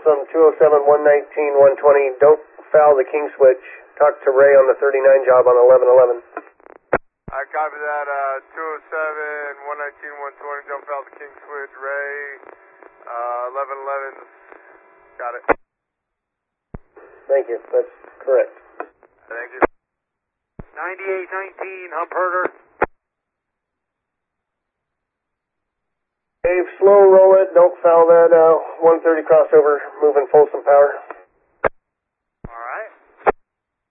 Folsom 207 119 120. Don't foul the king switch. Talk to Ray on the 39 job on 1111. I copy that. 207 119 120. Don't foul the king switch. Ray. 1111. Got it. Thank you. That's correct. Thank you. 9819, hump herder. Dave, slow roll it. Don't foul that 130 crossover. Moving Folsom power.